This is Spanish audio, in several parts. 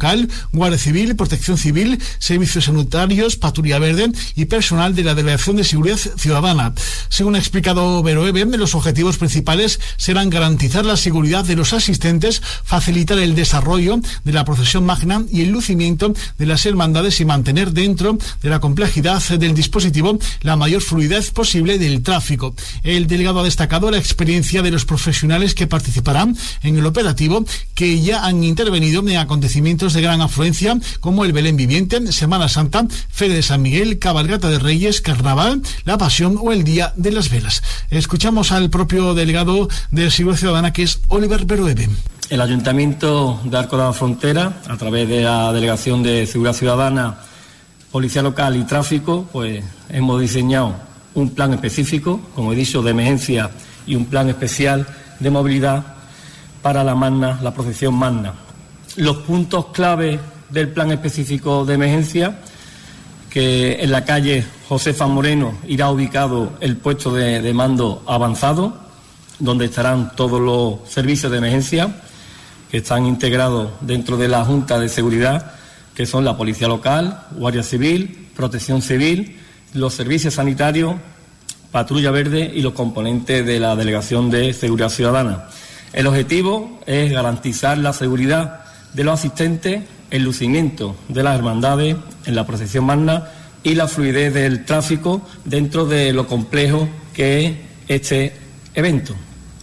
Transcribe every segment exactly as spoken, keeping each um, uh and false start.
Local, Guardia Civil, Protección Civil, Servicios Sanitarios, Patrulla Verde y personal de la Delegación de Seguridad Ciudadana. Según ha explicado Beroebe, los objetivos principales serán garantizar la seguridad de los asistentes, facilitar el desarrollo de la procesión magna y el lucimiento de las hermandades y mantener dentro de la complejidad del dispositivo la mayor fluidez posible del tráfico. El delegado ha destacado la experiencia de los profesionales que participarán en el operativo, que ya han intervenido en acontecimientos de gran afluencia como el Belén Viviente, Semana Santa, Feria de San Miguel, Cabalgata de Reyes, Carnaval, La Pasión o el Día de las Velas. Escuchamos al propio delegado de Seguridad Ciudadana, que es Oliver Beroebe. El Ayuntamiento de Arcos de la Frontera, a través de la Delegación de Seguridad Ciudadana, Policía Local y Tráfico, pues hemos diseñado un plan específico, como he dicho, de emergencia y un plan especial de movilidad para la magna, la procesión magna. Los puntos clave del plan específico de emergencia, que en la calle Josefa Moreno irá ubicado el puesto de, de mando avanzado, donde estarán todos los servicios de emergencia que están integrados dentro de la Junta de Seguridad, que son la Policía Local, Guardia Civil, Protección Civil, los servicios sanitarios, Patrulla Verde y los componentes de la Delegación de Seguridad Ciudadana. El objetivo es garantizar la seguridad de los asistentes, el lucimiento de las hermandades en la procesión magna y la fluidez del tráfico dentro de lo complejo que es este evento.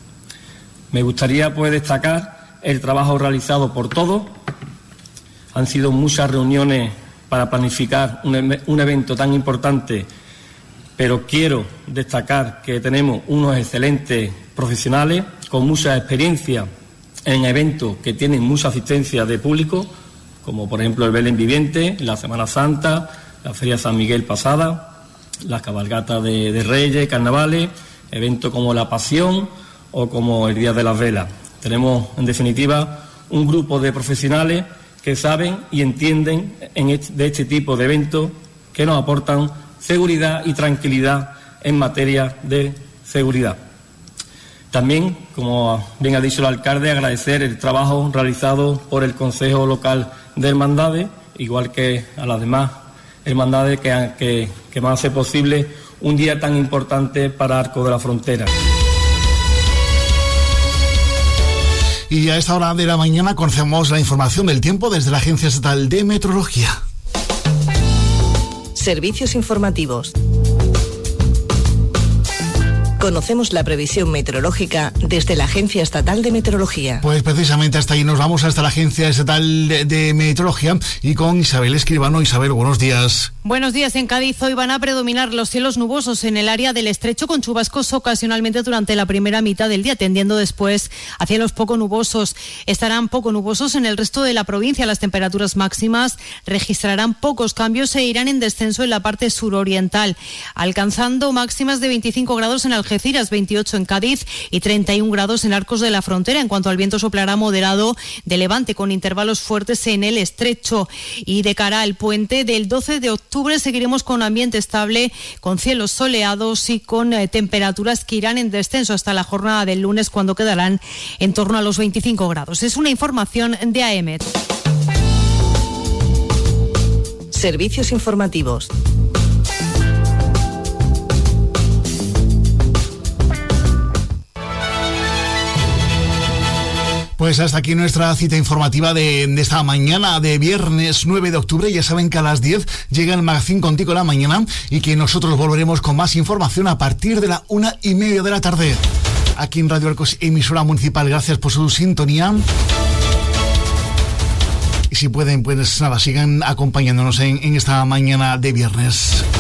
Me gustaría pues destacar el trabajo realizado por todos. Han sido muchas reuniones para planificar un, un evento tan importante, pero quiero destacar que tenemos unos excelentes profesionales con mucha experiencia en eventos que tienen mucha asistencia de público, como por ejemplo el Belén Viviente, la Semana Santa, la Feria de San Miguel pasada, las cabalgatas de, de Reyes, carnavales, eventos como La Pasión o como el Día de las Velas. Tenemos, en definitiva, un grupo de profesionales que saben y entienden en este, de este tipo de eventos, que nos aportan seguridad y tranquilidad en materia de seguridad. También, como bien ha dicho el alcalde, agradecer el trabajo realizado por el Consejo Local de Hermandades, igual que a las demás hermandades que, que, que van a hacer posible un día tan importante para Arcos de la Frontera. Y a esta hora de la mañana conocemos la información del tiempo desde la Agencia Estatal de Meteorología. Servicios informativos. Conocemos la previsión meteorológica desde la Agencia Estatal de Meteorología. Pues precisamente hasta ahí nos vamos, hasta la Agencia Estatal de, de Meteorología, y con Isabel Escribano. Isabel, buenos días. Buenos días. En Cádiz hoy van a predominar los cielos nubosos en el área del estrecho, con chubascos ocasionalmente durante la primera mitad del día, tendiendo después a cielos poco nubosos. Estarán poco nubosos en el resto de la provincia. Las temperaturas máximas registrarán pocos cambios e irán en descenso en la parte suroriental, alcanzando máximas de veinticinco grados en Algeciras, veintiocho en Cádiz y treinta y un grados en Arcos de la Frontera. En cuanto al viento, soplará moderado de levante con intervalos fuertes en el estrecho. Y de cara al puente del doce de octubre seguiremos con ambiente estable, con cielos soleados y con eh, temperaturas que irán en descenso hasta la jornada del lunes, cuando quedarán en torno a los veinticinco grados. Es una información de A E M E T. Servicios informativos. Pues hasta aquí nuestra cita informativa de, de esta mañana de viernes nueve de octubre. Ya saben que a las diez llega el Magazín Contigo la Mañana, y que nosotros volveremos con más información a partir de la una y media de la tarde. Aquí en Radio Arcos, emisora municipal. Gracias por su sintonía. Y si pueden, pues nada, sigan acompañándonos en, en esta mañana de viernes.